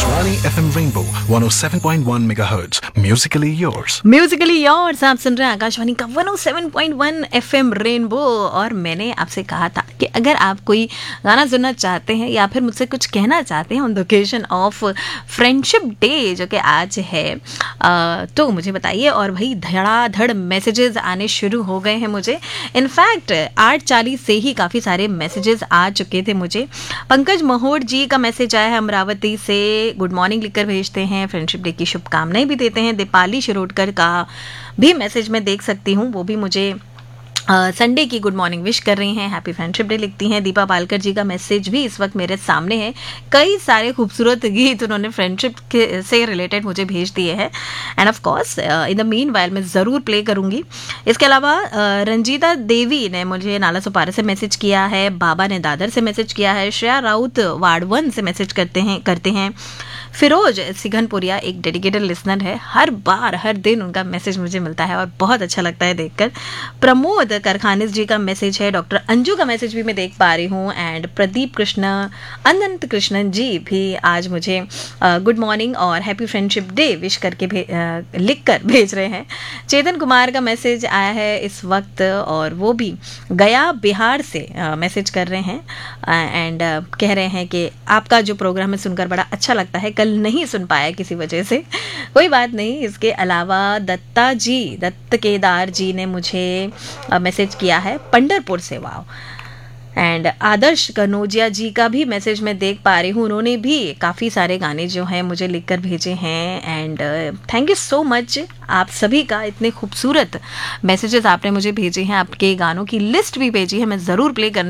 Akashvani FM Rainbow 107.1 MHz. Musically yours. Musically yours आप सुन रहे हैं आकाशवाणी का 107.1 FM रेनबो। और मैंने आपसे कहा था कि अगर आप कोई गाना सुनना चाहते हैं या फिर मुझसे कुछ कहना चाहते हैं on the occasion of friendship day जो कि आज है, तो मुझे बताइए। और भाई धड़ाधड़ मैसेजेस आने शुरू हो गए हैं मुझे। इनफैक्ट 8:40 से ही काफ़ी सारे मैसेजेस आ चुके थे मुझे। पंकज महोड़ जी का मैसेज आया है अमरावती से, गुड मॉर्निंग लिखकर भेजते हैं, फ्रेंडशिप डे की शुभकामनाएं भी देते हैं। दीपाली शिरोडकर का भी मैसेज मैं देख सकती हूँ, वो भी मुझे संडे की गुड मॉर्निंग विश कर रही हैं, हैप्पी फ्रेंडशिप डे लिखती हैं। दीपा पालकर जी का मैसेज भी इस वक्त मेरे सामने है। कई सारे खूबसूरत गीत उन्होंने फ्रेंडशिप से रिलेटेड मुझे भेज दिए हैं end of course in the mean while मैं ज़रूर प्ले करूँगी। इसके अलावा रंजीता देवी ने मुझे नाला सुपारा से मैसेज किया है, बाबा ने दादर से मैसेज किया है, श्रेया राउत वार्ड 1 से मैसेज करते हैं। फिरोज सिघनपुरिया एक डेडिकेटेड लिसनर है, हर बार हर दिन उनका मैसेज मुझे मिलता है और बहुत अच्छा लगता है देखकर। प्रमोद करखानिस जी का मैसेज है, डॉक्टर अंजू का मैसेज भी मैं देख पा रही हूँ एंड प्रदीप कृष्ण अनंत कृष्णन जी भी आज मुझे गुड मॉर्निंग और हैप्पी फ्रेंडशिप डे विश करके लिख कर भेज रहे हैं। चेतन कुमार का मैसेज आया है इस वक्त और वो भी गया बिहार से मैसेज कर रहे हैं एंड कह रहे हैं कि आपका जो प्रोग्राम है सुनकर बड़ा अच्छा लगता है, कल नहीं सुन पाया किसी वजह से, कोई बात नहीं। इसके अलावा दत्त केदार जी ने मुझे मैसेज किया है पंढरपुर से, वाओ। एंड आदर्श कनौजिया जी का भी मैसेज मैं देख पा रही हूँ, उन्होंने भी काफ़ी सारे गाने जो हैं मुझे लिखकर भेजे हैं and thank you so much आप सभी का, इतने खूबसूरत मैसेजेस आपने मुझे भेजे हैं, आपके गानों की लिस्ट भी भेजी है, मैं ज़रूर प्ले करने